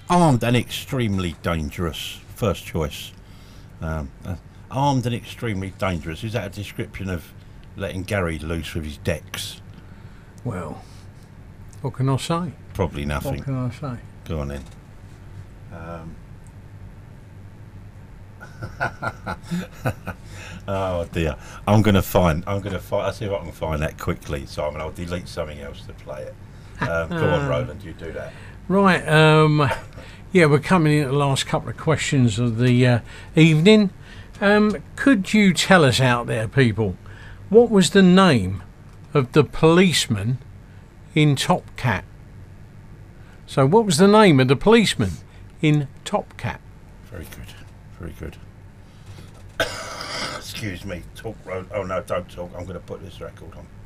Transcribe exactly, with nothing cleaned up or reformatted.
Armed and extremely dangerous. First choice. Um, uh, armed and extremely dangerous. Is that a description of letting Gary loose with his decks? Well, what can I say? Probably nothing. What can I say? Go on then. Um. Oh dear. I'm going to find. I'm going to find. I'll see if I can find that quickly, Simon. I'll delete something else to play it. Um, go on, Roland. You do that. Right. Um, yeah, we're coming in to the last couple of questions of the uh, evening. Um, could you tell us out there, people, what was the name of the policeman in Top Cat? So, what was the name of the policeman in Top Cat? Very good. Very good. Excuse me. Talk, Roland. Oh no, don't talk. I'm going to put this record on.